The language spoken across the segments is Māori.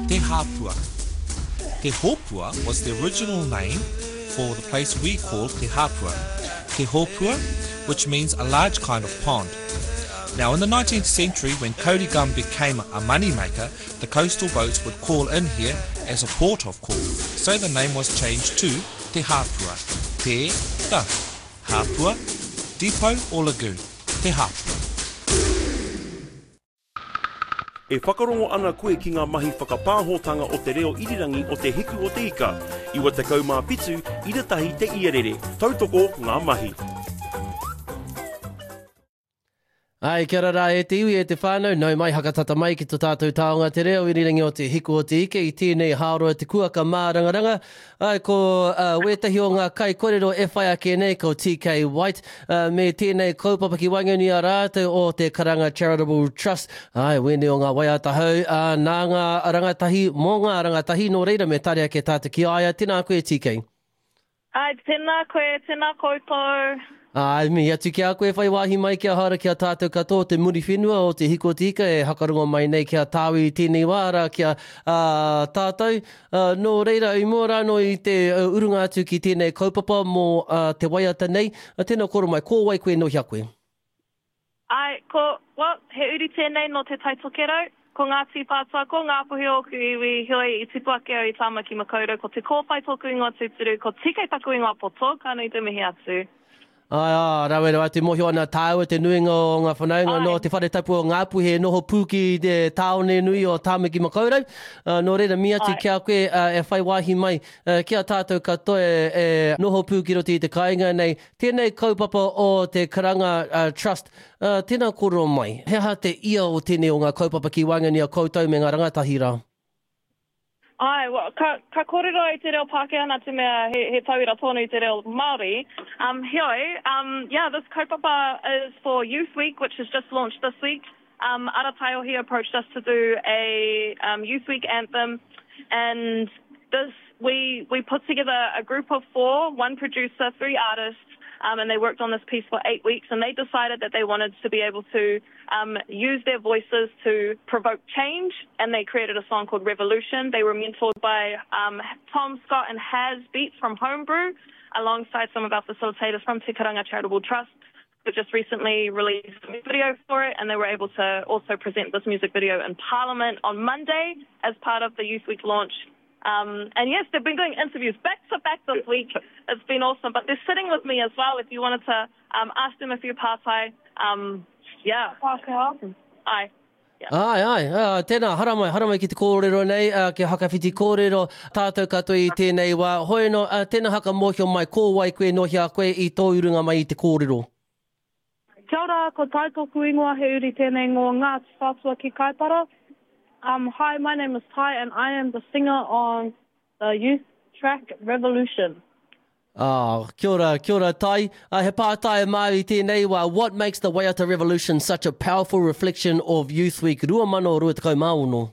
Te Hapua. Te Hopua was the original name for the place we call Te Hapua. Te Hopua, which means a large kind of pond. Now in the 19th century, when Kauri gum became a moneymaker, the coastal boats would call in here as a port of call. So the name was changed to Te Hapua. Te Ta Hapua, depot or lagoon. Te Hapua. E whakarongo ana koe ki ngā mahi whakapāhotanga o te reo irirangi o te hiku o te ika. Iwa te kaumā pitu, iratahi te ierere. Tautoko ngā mahi. Ai, kia rara e te iwi e te whānau, nau mai hakatata mai ki tō tātou taonga te reo irirangi o te hiku o te ike, i tēnei hāroa te kuaka mārangaranga. Ai, ko wetahi o ngā kai kōrero e whai ake nei, ko TK White, me tēnei kaupapa ki wangani a rātou o te Karanga Charitable Trust. Ai, wene o ngā waiatahau, nā ngā rangatahi, mō ngā rangatahi, no reira me tare ake tātou ki aia. Tēnā koe, TK. Ai, tēnā koe, tēnā koutou. Ai, mi atu ki a koe whai wāhi mai kia hara kia tātou katoa te muri whenua o te hiko tika e hakarongo mai nei kia tāwi tēnei wāra kia tātou. No reira i mua rāno i te urunga atu ki tēnei kaupapa mō te waiata nei. Tēnā koro mai, ko wai koe no hia koe? Ai, he uri tēnei no te taitokero. Ko ngā tīpātua, ko ngā puhi oku iwi hioi i tipu ake o i tāma ki Makaurau, ko te kōwhai toku ingoa tūturu, ko tikai taku ingoa poto, ka nui te mihi atu. Ai, rawera atu mohi ana tāua te nuinga o ngā whanaunga no te whare tapu o ngā puhe noho pūki te tāone nui o tāmaki Makaurau. No reira mi atu kia koe e whai wāhi mai kia tātou katoa e noho pūki roti i te kāinga nei. Tēnei kaupapa o te Karanga Trust, tēnā koro mai. Heha te ia o tēnei o ngā kaupapa ki wangani a koutou me ngā rangatahi rā. Ai, ka kōrero i te reo Pākehā nā te mea he tauira tonu i te reo Māori. This kaupapa is for Youth Week, which has just launched this week. Ara Taiohi approached us to do a Youth Week anthem, and we put together a group of 4, 1 producer, 3 artists, and they worked on this piece for 8 weeks, and they decided that they wanted to be able to use their voices to provoke change, and they created a song called Revolution. They were mentored by Tom, Scott, and Haz Beats from Homebrew, alongside some of our facilitators from Te Karanga Charitable Trust, who just recently released a music video for it, and they were able to also present this music video in Parliament on Monday as part of the Youth Week launch. And yes, they've been doing interviews back to back this week. It's been awesome. But they're sitting with me as well if you wanted to ask them a few pātai. Ai. Yeah. Ai, tēnā, haramai ki te kōrero nei, ki hakawhiti kōrero, tātou katoa i tēnei wā. Hoi no, tēnā haka mōhio mai, ko wai koe no hia koe i tō urunga mai i te kōrero. Kia ora, ko taitoku ingoa he uri tēnei ngō ngā whātua ki Kaipara. Hi, my name is Tai, and I am the singer on the youth track Revolution. Kia ora Tai. He pātai mai tēnei wā, what makes the Waiata Revolution such a powerful reflection of Youth Week? Rua mano rua te kau mauno.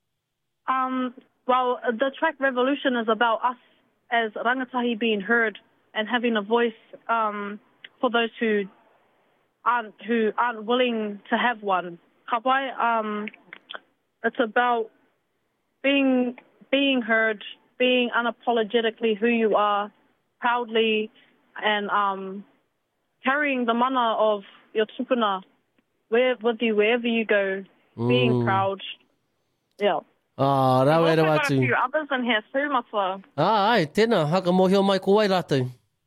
Well, the track Revolution is about us as rangatahi being heard and having a voice for those who aren't willing to have one. Ka pai, it's about being heard, being unapologetically who you are, proudly, and carrying the mana of your tupuna with you wherever you go, being proud. Yeah. Rawera watu. I've also got a few others in here too, Matua. Ai, tēnā, haka mōhio mai ko wai rātou.